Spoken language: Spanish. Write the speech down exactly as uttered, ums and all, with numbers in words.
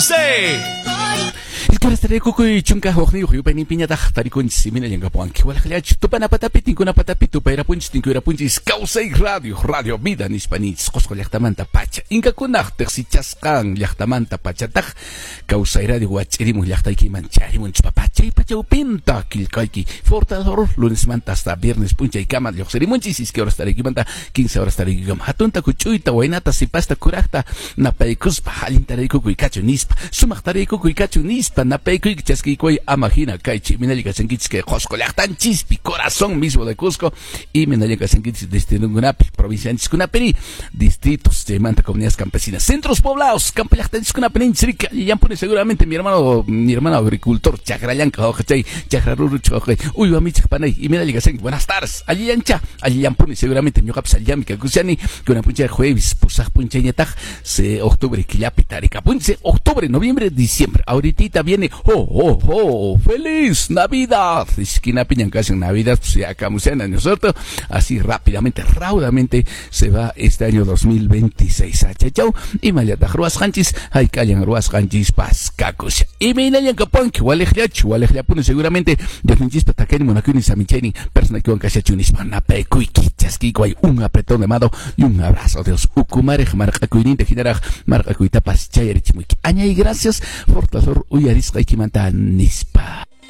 quince. El que ahora estaré cucuy chunca hojni uyu peni piñata taricun simina yenga puanque wala khliach tupana patapiti kuna patapiti tupera punch tinkura punchis causa y radio radio vida en hispanits cosco llachtamanta pacha inka kunach tersichascan llachtamanta pachataj causa y radio guachirimu llachtaiki mancharimun papacha y pacha upinta kilkaiki fortalor lunes manta hasta viernes puncha y cama yoxerimunchis es que ahora estaré kimanta quince horas estaré gam hatunta kuchuita wainata si pasta kurachta napaikus pahalintare kukuy kachu nispa sumachtare kukuy kachu nispa napaykuy chaskikuy amajina kaychi minalika senkichis que Cusco llachtan chispi corazón mismo de Cusco y minalika senkichis distrito Gunapi provincia de Cunaperi distritos de manta comunidades campesinas centros poblados campo llachtan Cunaperi chirica y ya pone seguramente mi hermano mi hermano agricultor chagrayanka ojachay chagraruru chojay uy wamichik panay y minalika senk buenas tardes allí yancha allí yan pone seguramente mi kapsal yamika kusiani que una puncha de jueves pusaj puncha ñataj se octubre killapi tarika punche octubre noviembre diciembre ahorita viene oh oh oh feliz Navidad esquina piñan casi en Navidad pues ya camusean año suelto así rápidamente raudamente se va este año dos mil veintiséis chau y mayata ruas hanchis hay callan ruas hanchis pascacos y me inayan capón que walejliach walejliapune seguramente de hinchis patakeni monakuni samicheni persona que wankachachunis panape kuiki chaskikuay un apretón de mano y un abrazo Dios ukumarej marqakuinin te generaj marqakuita pas chayerichimuiki aña y gracias fortasor uyaris kaikimanta nispa.